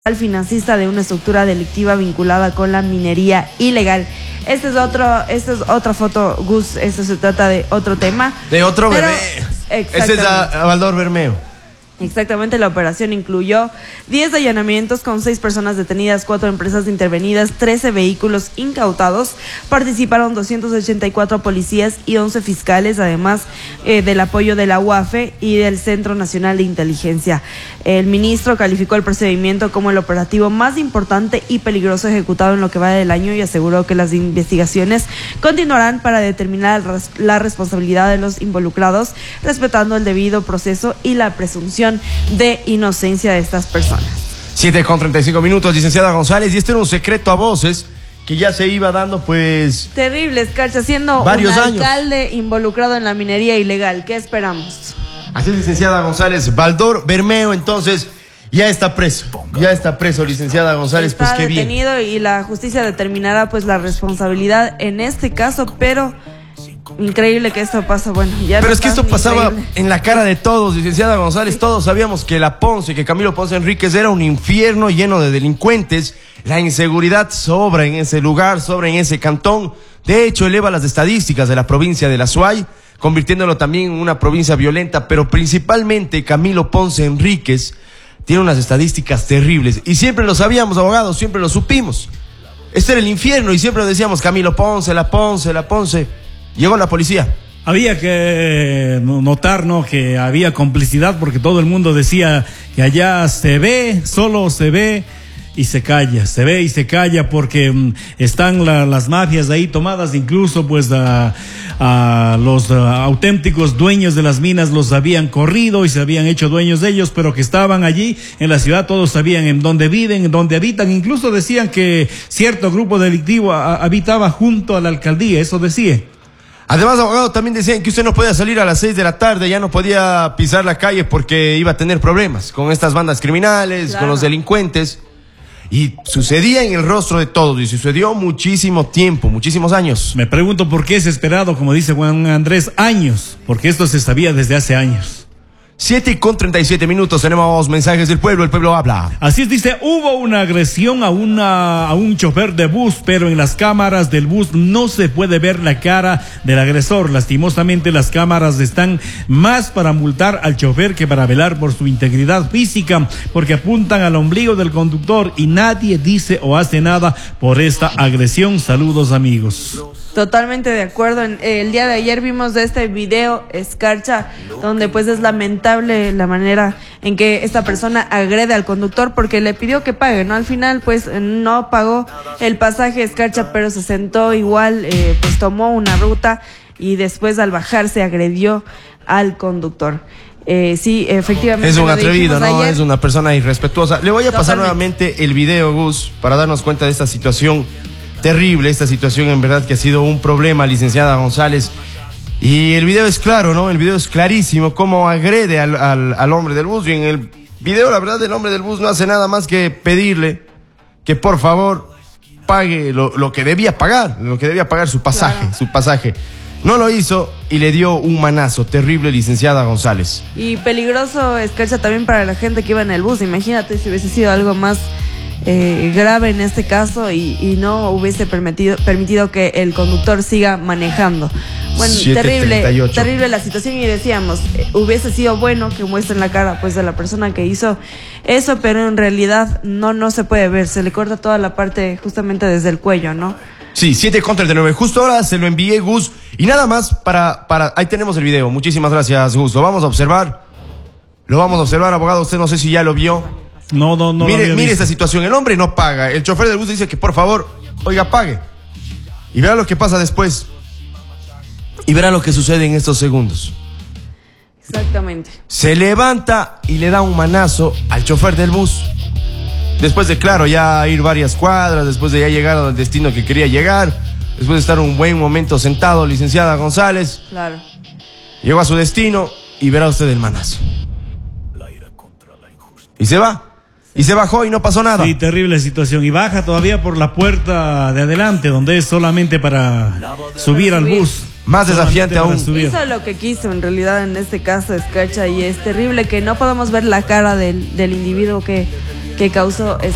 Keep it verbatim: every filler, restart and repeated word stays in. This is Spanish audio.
al financista de una estructura delictiva vinculada con la minería ilegal. Este es otro, esta es otra foto, Gus. Esto se trata de otro tema. De otro pero, bebé. Ese es a, a Baldor Bermeo. Exactamente, la operación incluyó diez allanamientos con seis personas detenidas, cuatro empresas intervenidas, trece vehículos incautados. Participaron doscientos ochenta y cuatro policías y once fiscales, además eh, del apoyo de la U A F E y del Centro Nacional de Inteligencia. El ministro calificó el procedimiento como el operativo más importante y peligroso ejecutado en lo que va del año y aseguró que las investigaciones continuarán para determinar la responsabilidad de los involucrados, respetando el debido proceso y la presunción de inocencia de estas personas. siete con treinta y cinco minutos, licenciada González, y este era un secreto a voces que ya se iba dando, pues... Terrible, Escarcha, siendo varios un años. alcalde involucrado en la minería ilegal. ¿Qué esperamos? Así es, licenciada González. Baldor Bermeo, entonces, ya está preso. Ya está preso, licenciada González, está pues qué bien. detenido y la justicia determinará pues la responsabilidad en este caso, pero... increíble que esto pasa, bueno, ya Pero no es que esto increíble. pasaba en la cara de todos, licenciada González. Todos sabíamos que la Ponce, que Camilo Ponce Enríquez era un infierno lleno de delincuentes. La inseguridad sobra en ese lugar, sobra en ese cantón. De hecho, eleva las estadísticas de la provincia de la Suay, convirtiéndolo también en una provincia violenta. Pero principalmente Camilo Ponce Enríquez tiene unas estadísticas terribles. Y siempre lo sabíamos, abogados, siempre lo supimos. Este era el infierno y siempre decíamos Camilo Ponce, la Ponce, la Ponce. Llegó la policía. Había que notar, ¿no?, que había complicidad, porque todo el mundo decía que allá se ve, solo se ve y se calla, se ve y se calla, porque um, están la, las mafias ahí tomadas, incluso pues a, a los a, auténticos dueños de las minas los habían corrido y se habían hecho dueños de ellos, pero que estaban allí en la ciudad, todos sabían en dónde viven, en dónde habitan, incluso decían que cierto grupo delictivo a, habitaba junto a la alcaldía, eso decía. Además, abogado, también decían que usted no podía salir a las seis de la tarde, ya no podía pisar la calle porque iba a tener problemas con estas bandas criminales, claro, con los delincuentes. Y sucedía en el rostro de todos, y sucedió muchísimo tiempo, muchísimos años. Me pregunto por qué es esperado, como dice Juan Andrés, años, porque esto se sabía desde hace años. siete con treinta y siete minutos, tenemos mensajes del pueblo, el pueblo habla. Así es, dice, hubo una agresión a una a un chofer de bus, pero en las cámaras del bus no se puede ver la cara del agresor. Lastimosamente, las cámaras están más para multar al chofer que para velar por su integridad física, porque apuntan al ombligo del conductor y nadie dice o hace nada por esta agresión. Saludos, amigos. Totalmente de acuerdo. El día de ayer vimos de este video, Escarcha, donde pues es lamentable la manera en que esta persona agrede al conductor porque le pidió que pague, ¿no? Al final pues no pagó el pasaje, Escarcha, pero se sentó igual, eh, pues tomó una ruta y después al bajarse agredió al conductor. Eh, sí, efectivamente. Es un atrevido, ¿no? Ayer. Es una persona irrespetuosa. Le voy a pasar Totalmente. nuevamente el video, Gus, para darnos cuenta de esta situación terrible, esta situación en verdad que ha sido un problema, licenciada González. Y el video es claro, ¿no? El video es clarísimo, cómo agrede al, al, al hombre del bus. Y en el video, la verdad, el hombre del bus no hace nada más que pedirle que por favor pague lo, lo que debía pagar, lo que debía pagar su pasaje, claro, su pasaje. No lo hizo y le dio un manazo terrible, licenciada González. Y peligroso, Escarcha, también para la gente que iba en el bus. Imagínate si hubiese sido algo más Eh, grave en este caso y, y no hubiese permitido, permitido que el conductor siga manejando. Bueno, terrible, terrible la situación y decíamos, eh, hubiese sido bueno que muestren la cara pues de la persona que hizo eso, pero en realidad no, no se puede ver, se le corta toda la parte justamente desde el cuello, ¿no? Sí, siete con treinta y nueve, justo ahora se lo envié, Gus, y nada más para, para, ahí tenemos el video, muchísimas gracias, Gus, lo vamos a observar, lo vamos a observar, abogado, usted no sé si ya lo vio. No, no, no. Mire, mire esta situación, el hombre no paga, el chofer del bus dice que por favor, oiga, pague. Y verá lo que pasa después. Y verá lo que sucede en estos segundos. Exactamente. Se levanta y le da un manazo al chofer del bus. Después de, claro, ya ir varias cuadras, después de ya llegar al destino que quería llegar, después de estar un buen momento sentado, licenciada González. Claro. Llegó a su destino y verá usted el manazo. Y se va. Y se bajó y no pasó nada. Sí, terrible situación. Y baja todavía por la puerta de adelante, donde es solamente para subir al bus. Más desafiante aún. Hizo lo que quiso en realidad en este caso, Escarcha, y es terrible que no podamos ver la cara del, del individuo que, que causó este